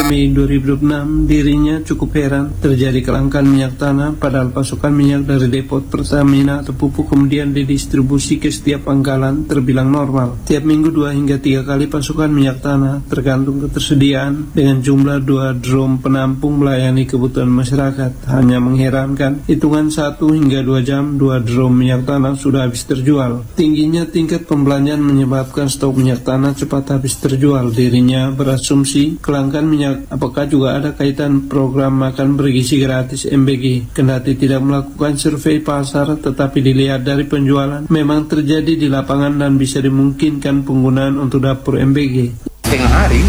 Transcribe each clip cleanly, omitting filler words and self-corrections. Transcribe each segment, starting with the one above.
Mei 2026, dirinya cukup heran terjadi kelangkaan minyak tanah padahal pasokan minyak dari depot Pertamina atau pupuk kemudian didistribusi ke setiap pangkalan terbilang normal. Tiap minggu 2 hingga 3 kali pasokan minyak tanah tergantung ketersediaan dengan jumlah 2 drum penampung melayani kebutuhan masyarakat. Hanya mengherankan, hitungan 1 hingga 2 jam 2 drum minyak tanah sudah habis terjual. Tingginya tingkat pembelanjaan menyebabkan stok minyak tanah cepat habis terjual. Dirinya berasumsi kelangkaan minyak apakah juga ada kaitan program makan bergizi gratis MBG. Kendati tidak melakukan survei pasar, tetapi dilihat dari penjualan memang terjadi di lapangan dan bisa dimungkinkan penggunaan untuk dapur MBG. Setengah hari.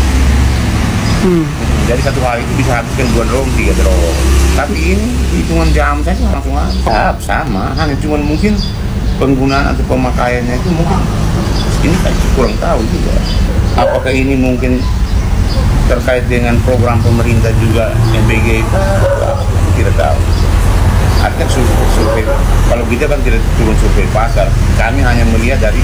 Jadi satu hari itu bisa habiskan 2 drum, 3 drum. Tapi ini hitungan jam saja langsung habis. Sama, hanya cuma mungkin penggunaan atau pemakaiannya itu mungkin ini kan kurang tahu juga. Apakah ini mungkin terkait dengan program pemerintah juga MBG itu tidak tahu. Artinya survei, kalau kita kan tidak cuma survei pasar, kami hanya melihat dari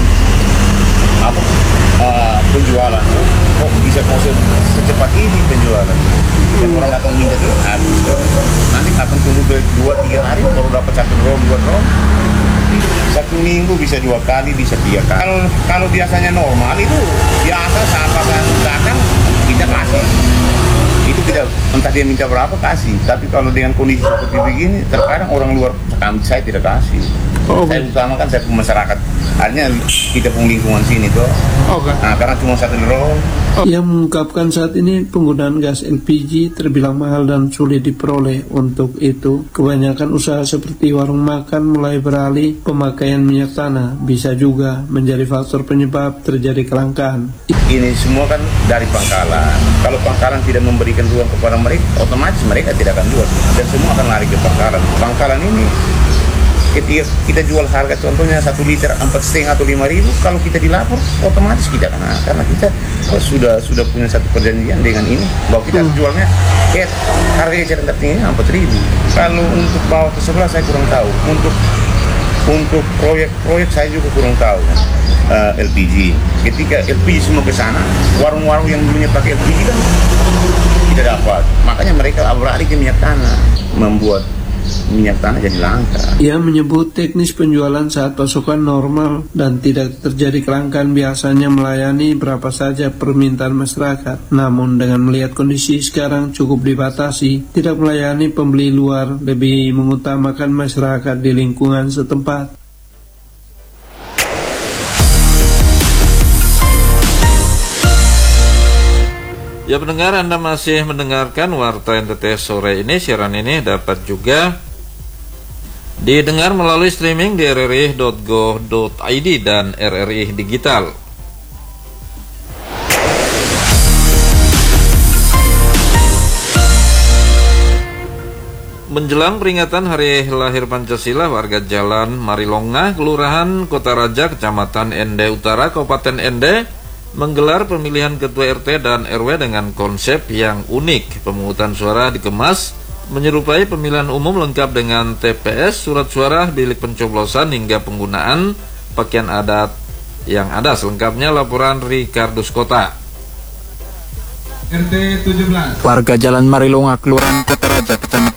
penjualan. Kok bisa secepat ini penjualan? Dan orang datang minta itu habis. Nanti akan tunggu 2-3 hari baru dapat 1 drum, 2 drum. 1 minggu bisa 2 kali, bisa 3 kali. Kalau biasanya normal itu biasa saat datang kita kasih. Itu tidak, entah dia minta berapa kasih. Tapi kalau dengan kondisi seperti begini, terkadang orang luar kami saya tidak kasih. Saya utamakan saya ke masyarakat. Artinya kita pun lingkungan sini tuh. Nah, karena cuma 1 drum. Ia mengungkapkan saat ini penggunaan gas LPG terbilang mahal dan sulit diperoleh. Untuk itu, kebanyakan usaha seperti warung makan mulai beralih pemakaian minyak tanah. Bisa juga menjadi faktor penyebab terjadi kelangkaan. Ini semua kan dari pangkalan. Kalau pangkalan tidak memberikan ruang kepada mereka, otomatis mereka tidak akan jual. Dan semua akan lari ke pangkalan. Pangkalan ini ketika kita jual harga contohnya 1 liter 4,5 atau 5.000, kalau kita dilapor otomatis kita kena, karena kita sudah punya satu perjanjian dengan ini bahwa kita jualnya harga yang tingginya 4.000. Kalau untuk bawa ke sebelah saya kurang tahu. Untuk proyek saya juga kurang tahu. LPG, ketika LPG semua ke sana, warung-warung yang dulunya pakai LPG kan tidak dapat, makanya mereka beralih ke minyak tanah, membuat minyak tanah jadi langka. Ia menyebut teknis penjualan saat pasokan normal dan tidak terjadi kelangkaan biasanya melayani berapa saja permintaan masyarakat. Namun dengan melihat kondisi sekarang cukup dibatasi, tidak melayani pembeli luar, lebih mengutamakan masyarakat di lingkungan setempat. Ya pendengar, Anda masih mendengarkan Warta NTT sore ini. Siaran ini dapat juga didengar melalui streaming di rri.go.id dan RRI Digital. Menjelang peringatan Hari Lahir Pancasila, warga Jalan Marilonga, Kelurahan Kota Raja, Kecamatan Ende Utara, Kabupaten Ende, menggelar pemilihan ketua RT dan RW dengan konsep yang unik. Pemungutan suara dikemas menyerupai pemilihan umum lengkap dengan TPS, surat suara, bilik pencoblosan hingga penggunaan pakaian adat yang ada. Selengkapnya laporan Ricardus Kota. RT 17. Warga Jalan Marilonga, Kelurahan Kota Raja, Kecamatan